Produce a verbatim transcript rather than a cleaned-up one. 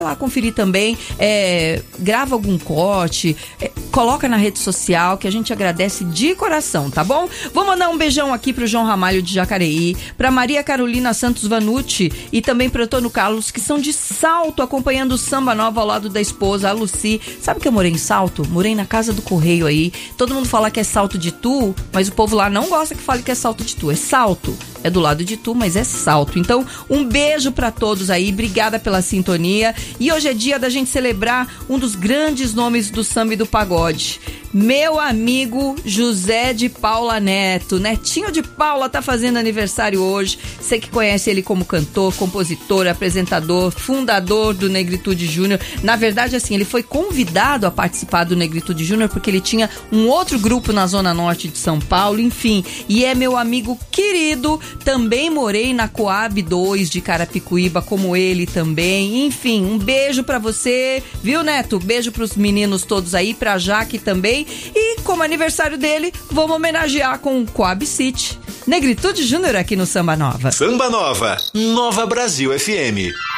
lá conferir também, é, grava algum corte, é, coloca na rede social, que a gente agradece de coração, tá bom? Vou mandar um beijão aqui pro João Ramalho de Jacareí, pra Maria Carolina Santos Vanucci e também pro Antônio Carlos, que são de Salto, acompanhando o Samba Nova ao lado da esposa, a Lucy. Sabe que eu morei em Salto? Morei na Casa do Correio aí. Todo mundo fala que é Salto de Tu, mas o povo lá não gosta que fale que é Salto de Tu. É Salto. É do lado de Tu, mas é Salto. Então, um beijo pra todos aí. Obrigada pela sintonia. E hoje é dia da gente celebrar um dos grandes nomes do samba e do pagode. Meu amigo José de Paula Neto. Netinho de Paula tá fazendo aniversário hoje. Você que conhece ele como cantor, compositor, apresentador, fundador do Negritude Júnior. Na verdade, assim, ele foi convidado a participar do Negritude Júnior porque ele tinha um outro grupo na Zona Norte de São Paulo, enfim. E é meu amigo querido. Também morei na Coab dois de Carapicuíba, como ele também. Enfim, um beijo pra você, viu, Neto? Beijo pros meninos todos aí, pra Jaque também. E como aniversário dele, vamos homenagear com o Coab City. Negritude Júnior aqui no Samba Nova. Samba Nova, Nova Brasil F M.